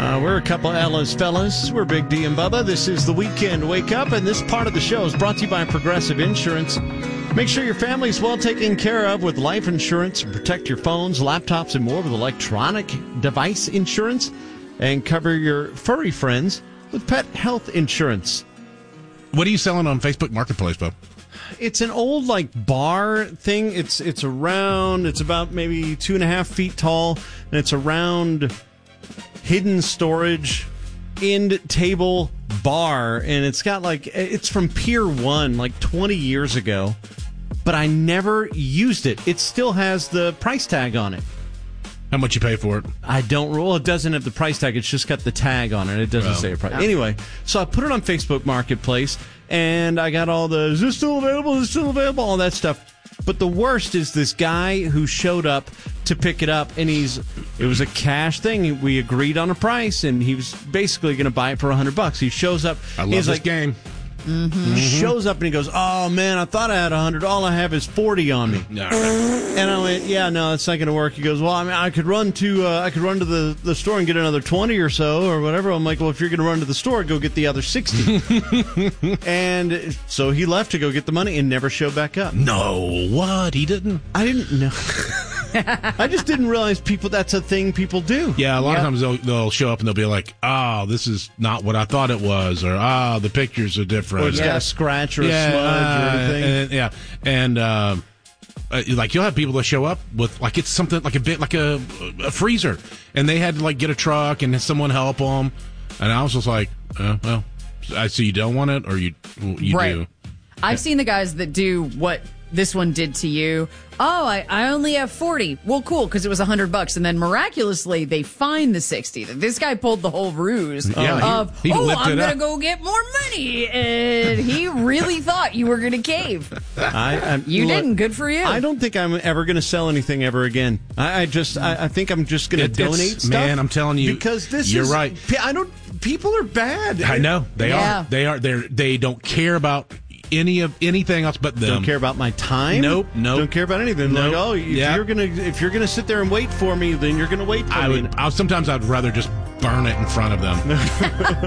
We're a couple of Ella's fellas. We're Big D and Bubba. This is the Weekend Wake Up, and this part of the show is brought to you by Progressive Insurance. Make sure your family's well taken care of with life insurance. Protect your phones, laptops, and more with electronic device insurance. And cover your furry friends with pet health insurance. What are you selling on Facebook Marketplace, Bub? It's an old, bar thing. It's about maybe 2.5 feet tall, and it's a round hidden storage end table bar, and it's got it's from Pier 1 20 years ago, but I never used it. It still has the price tag on it. How much you pay for it? I don't. Well, it doesn't have the price tag. It's just got the tag on it. It doesn't say a price. Anyway, so I put it on Facebook Marketplace, and I got all the, is this still available? Is this still available? All that stuff. But the worst is this guy who showed up to pick it up, and it was a cash thing. We agreed on a price, and he was basically going to buy it for $100. He shows up. I love this game. He shows up and he goes, "Oh man, I thought I had 100. All I have is 40 on me." No. And I went, "Yeah, no, it's not going to work." He goes, "Well, I mean, I could run to the store and get another 20 or so or whatever." I'm like, "Well, if you're going to run to the store, go get the other 60." And so he left to go get the money and never showed back up. No, what? He didn't? I didn't know. I just didn't realize that's a thing people do. Yeah, a lot of times they'll show up and they'll be like, "Oh, this is not what I thought it was," or the pictures are different. Or it's got a scratch or a smudge or anything. And you'll have people that show up with it's something like a bit like a freezer, and they had to get a truck and someone help them. And I was just like, well, I see you don't want it, or you right. do. I've seen the guys that do what this one did to you. Oh, I only have 40. Well, cool, because it was $100, and then miraculously they find the 60. This guy pulled the whole ruse he I'm gonna go get more money, and he really thought you were gonna cave. You didn't. Good for you. I don't think I'm ever going to sell anything ever again. I think I'm just going to donate stuff. Man, I'm telling you, because you're right. People are bad. I know they are. They don't care about anything else but them. Don't care about my time. Nope. Don't care about anything. Nope. If you're gonna sit there and wait for me, then you're gonna wait for me. Sometimes I'd rather just burn it in front of them.